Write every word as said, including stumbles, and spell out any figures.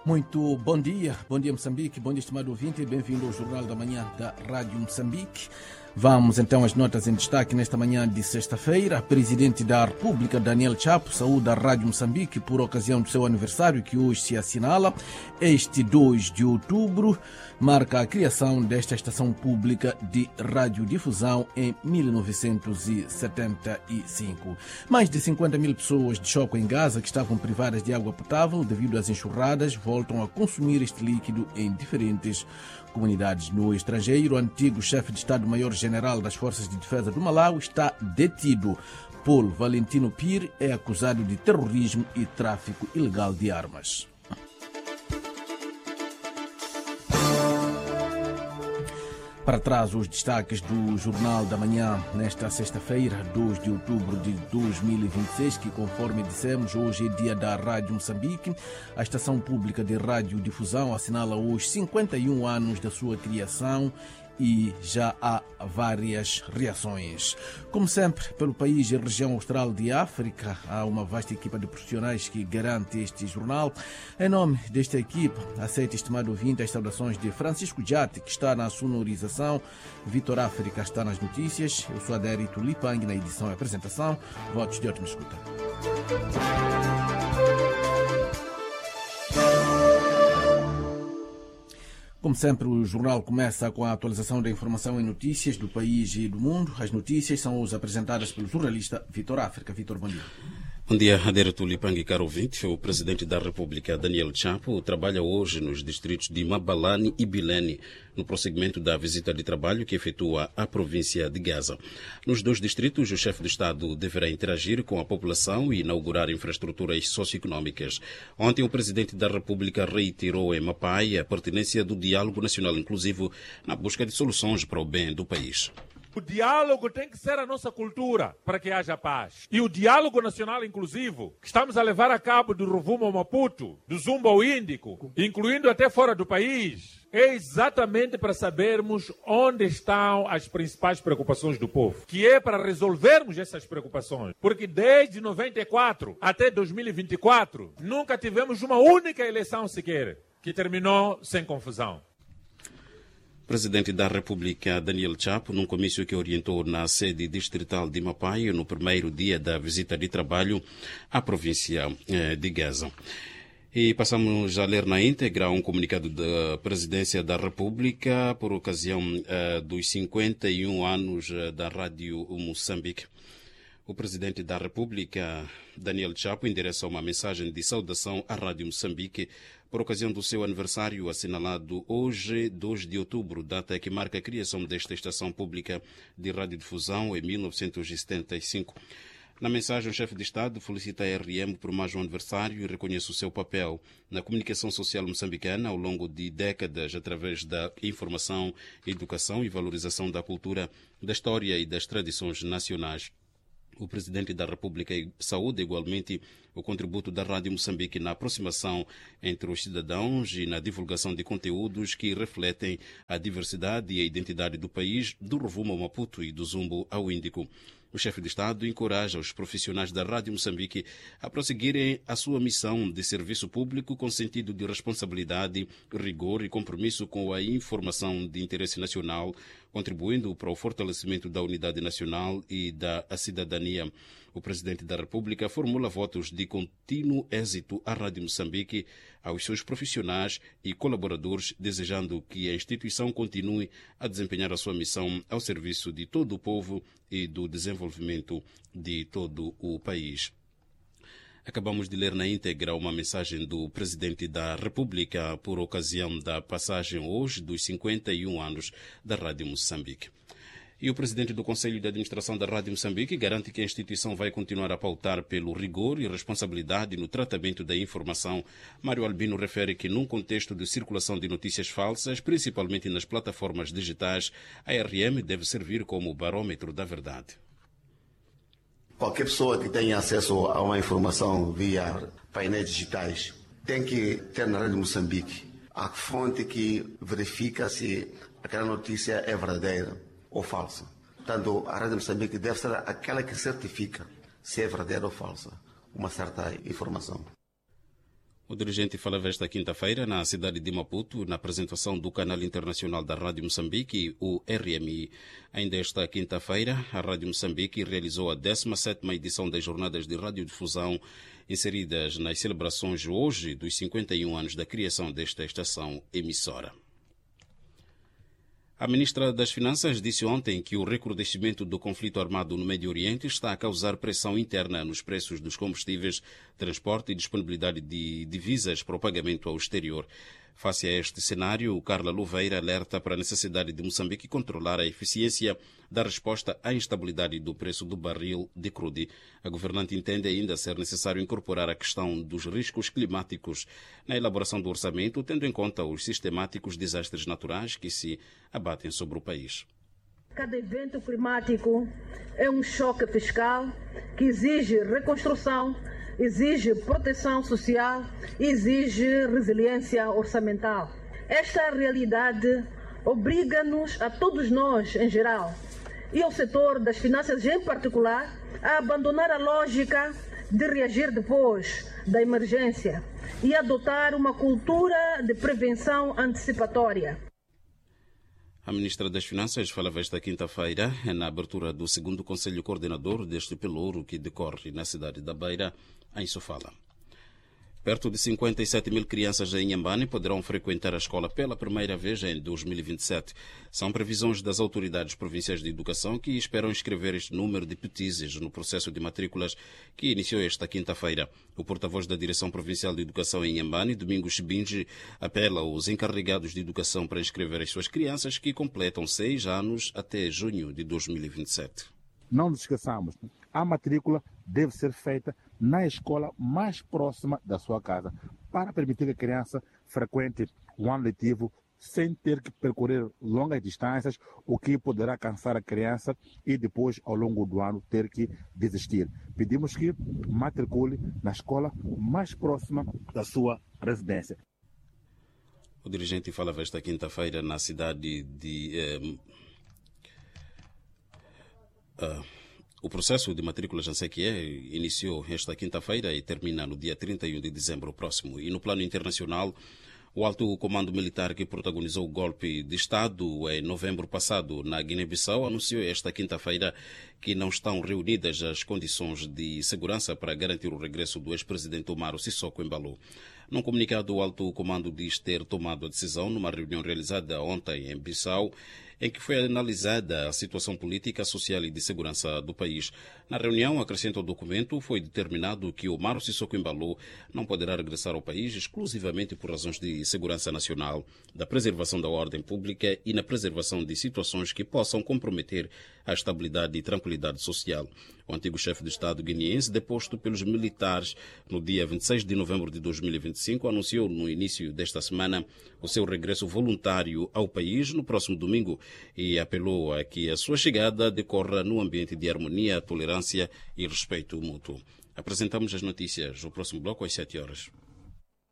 Muito bom dia, bom dia Moçambique, bom dia estimado ouvinte e bem-vindo ao Jornal da Manhã da Rádio Moçambique. Vamos então às notas em destaque nesta manhã de sexta-feira. Presidente da República, Daniel Chapo, saúda a Rádio Moçambique por ocasião do seu aniversário, que hoje se assinala. Este dois de outubro marca a criação desta estação pública de radiodifusão em mil novecentos e setenta e cinco. Mais de cinquenta mil pessoas de Choco em Gaza, que estavam privadas de água potável devido às enxurradas, voltam a consumir este líquido em diferentes comunidades. No estrangeiro, o antigo chefe de Estado-Maior-General das Forças de Defesa do Malau está detido. Paulo Valentino Pire é acusado de terrorismo e tráfico ilegal de armas. Para trás, os destaques do Jornal da Manhã nesta sexta-feira, dois de outubro de dois mil e vinte e seis, que, conforme dissemos, hoje é dia da Rádio Moçambique. A estação pública de radiodifusão assinala hoje cinquenta e um anos da sua criação e já há várias reações. Como sempre, pelo país e região austral de África, há uma vasta equipa de profissionais que garante este jornal. Em nome desta equipa, aceita, estimado ouvinte, as saudações de Francisco Jati, que está na sonorização, Vitor África está nas notícias, eu sou Adérito Lipang na edição e apresentação. Votos de ótima escuta. Como sempre, o jornal começa com a atualização da informação e notícias do país e do mundo. As notícias são hoje apresentadas pelo jornalista Vitor África. Vitor, bom dia. Bom dia, Adérito Lipang, caro ouvinte. O presidente da República, Daniel Chapo, trabalha hoje nos distritos de Mabalane e Bilene, no prosseguimento da visita de trabalho que efetua à província de Gaza. Nos dois distritos, o chefe de Estado deverá interagir com a população e inaugurar infraestruturas socioeconómicas. Ontem, o presidente da República reiterou em Mapai a pertinência do diálogo nacional inclusivo na busca de soluções para o bem do país. O diálogo tem que ser a nossa cultura para que haja paz. E o diálogo nacional inclusivo, que estamos a levar a cabo do Rovuma ao Maputo, do Zumba ao Índico, incluindo até fora do país, é exatamente para sabermos onde estão as principais preocupações do povo, que é para resolvermos essas preocupações. Porque desde noventa e quatro até dois mil e vinte e quatro, nunca tivemos uma única eleição sequer que terminou sem confusão. Presidente da República, Daniel Chapo, num comício que orientou na sede distrital de Mapai, no primeiro dia da visita de trabalho à província de Gaza. E passamos a ler na íntegra um comunicado da Presidência da República por ocasião uh, dos cinquenta e um anos da Rádio Moçambique. O Presidente da República, Daniel Chapo, endereçou uma mensagem de saudação à Rádio Moçambique por ocasião do seu aniversário assinalado hoje, dois de outubro, data que marca a criação desta estação pública de radiodifusão em mil novecentos e setenta e cinco. Na mensagem, o chefe de Estado felicita a R M por mais um aniversário e reconhece o seu papel na comunicação social moçambicana ao longo de décadas através da informação, educação e valorização da cultura, da história e das tradições nacionais. O Presidente da República saúda igualmente o contributo da Rádio Moçambique na aproximação entre os cidadãos e na divulgação de conteúdos que refletem a diversidade e a identidade do país, do Rovuma ao Maputo e do Zumbo ao Índico. O chefe de Estado encoraja os profissionais da Rádio Moçambique a prosseguirem a sua missão de serviço público com sentido de responsabilidade, rigor e compromisso com a informação de interesse nacional, contribuindo para o fortalecimento da unidade nacional e da cidadania. O Presidente da República formula votos de contínuo êxito à Rádio Moçambique, aos seus profissionais e colaboradores, desejando que a instituição continue a desempenhar a sua missão ao serviço de todo o povo e do desenvolvimento de todo o país. Acabamos de ler na íntegra uma mensagem do Presidente da República por ocasião da passagem hoje dos cinquenta e um anos da Rádio Moçambique. E o Presidente do Conselho de Administração da Rádio Moçambique garante que a instituição vai continuar a pautar pelo rigor e responsabilidade no tratamento da informação. Mário Albino refere que, num contexto de circulação de notícias falsas, principalmente nas plataformas digitais, a R M deve servir como barômetro da verdade. Qualquer pessoa que tenha acesso a uma informação via painéis digitais tem que ter na Rádio Moçambique a fonte que verifica se aquela notícia é verdadeira ou falsa. Portanto, a Rádio Moçambique deve ser aquela que certifica se é verdadeira ou falsa uma certa informação. O dirigente falava esta quinta-feira na cidade de Maputo, na apresentação do canal internacional da Rádio Moçambique, o R M I. Ainda esta quinta-feira, a Rádio Moçambique realizou a décima sétima edição das Jornadas de Radiodifusão, inseridas nas celebrações hoje dos cinquenta e um anos da criação desta estação emissora. A ministra das Finanças disse ontem que o recrudescimento do conflito armado no Médio Oriente está a causar pressão interna nos preços dos combustíveis, transporte e disponibilidade de divisas para o pagamento ao exterior. Face a este cenário, Carla Louveira alerta para a necessidade de Moçambique controlar a eficiência da resposta à instabilidade do preço do barril de crudo. A governante entende ainda ser necessário incorporar a questão dos riscos climáticos na elaboração do orçamento, tendo em conta os sistemáticos desastres naturais que se abatem sobre o país. Cada evento climático é um choque fiscal que exige reconstrução, exige proteção social, exige resiliência orçamental. Esta realidade obriga-nos, a todos nós em geral, e ao setor das finanças em particular, a abandonar a lógica de reagir depois da emergência e adotar uma cultura de prevenção antecipatória. A ministra das Finanças falava esta quinta-feira na abertura do segundo Conselho Coordenador deste pelouro que decorre na cidade da Beira, em Sofala. Perto de cinquenta e sete mil crianças em Inhambane poderão frequentar a escola pela primeira vez em dois mil e vinte e sete. São previsões das autoridades provinciais de educação que esperam inscrever este número de petizes no processo de matrículas que iniciou esta quinta-feira. O porta-voz da Direção Provincial de Educação em Inhambane, Domingos Binge, apela aos encarregados de educação para inscrever as suas crianças que completam seis anos até junho de dois mil e vinte e sete. Não nos esqueçamos, a matrícula deve ser feita na escola mais próxima da sua casa, para permitir que a criança frequente o ano letivo sem ter que percorrer longas distâncias, o que poderá cansar a criança e depois, ao longo do ano, ter que desistir. Pedimos que matricule na escola mais próxima da sua residência. O dirigente falava esta quinta-feira na cidade de... Eh, uh, O processo de matrícula Jansequié iniciou esta quinta-feira e termina no dia trinta e um de dezembro próximo. E no plano internacional, o alto comando militar que protagonizou o golpe de Estado em novembro passado na Guiné-Bissau anunciou esta quinta-feira que não estão reunidas as condições de segurança para garantir o regresso do ex-presidente Umaro Sissoko Embalo. Num comunicado, o alto comando diz ter tomado a decisão numa reunião realizada ontem em Bissau, em que foi analisada a situação política, social e de segurança do país. Na reunião, acrescenta o documento, foi determinado que Umaro Sissoko Embalo não poderá regressar ao país exclusivamente por razões de segurança nacional, da preservação da ordem pública e na preservação de situações que possam comprometer a estabilidade e tranquilidade social. O antigo chefe de Estado guineense, deposto pelos militares no dia vinte e seis de novembro de dois mil e vinte e cinco, anunciou no início desta semana o seu regresso voluntário ao país no próximo domingo e apelou a que a sua chegada decorra no ambiente de harmonia, tolerância e respeito mútuo. Apresentamos as notícias no próximo bloco às sete horas.